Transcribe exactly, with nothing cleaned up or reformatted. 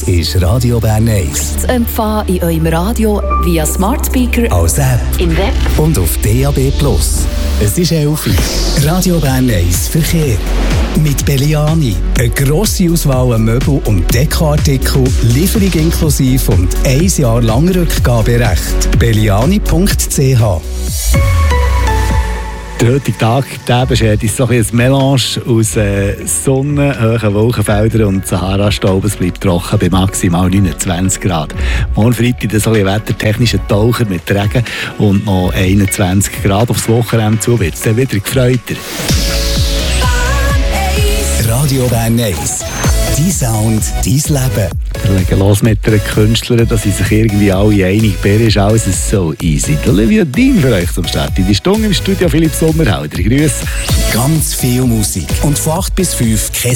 ist Radio Bern eins. Zu empfangen in eurem Radio via Smart Speaker, als App im Web und auf D A B Plus. Es ist elf Uhr. Radio Bern eins Verkehr. Mit Belliani. Eine grosse Auswahl an Möbel- und Dekoartikel, Lieferung inklusive und ein Jahr lang Rückgaberecht. belliani punkt c h. Der heutige Tag der beschert uns so ein bisschen ein Melange aus äh, Sonne, hohen Wolkenfeldern und Sahara-Staub. Es bleibt trocken bei maximal neunundzwanzig Grad. Morgen Freitag so ein wettertechnischer Taucher mit Regen und noch einundzwanzig Grad. Aufs Wochenende zu wird es dann wieder gefreuter. Radio Bern eins. Dein Sound, dein Leben. Wir legen los mit einer Künstlerin, dass sie sich irgendwie alle einig sind. Ist alles so easy. Olivia Dean für euch zum Start. In die Stunde im Studio Philipp Sommerhalder. Grüße. Ganz viel Musik. Und von acht bis fünf kein